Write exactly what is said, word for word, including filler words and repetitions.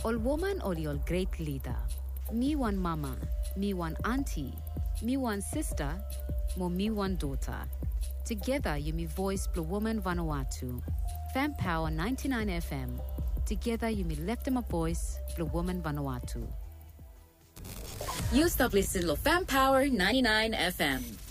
All woman or your great leader. Me one mama, me one auntie, me one sister, mo me one daughter. Together you me voice Blue Woman Vanuatu. Fam Power ninety-nine F M. Together you me left them a voice Blue Woman Vanuatu. You stop listening to Fam Power ninety-nine F M.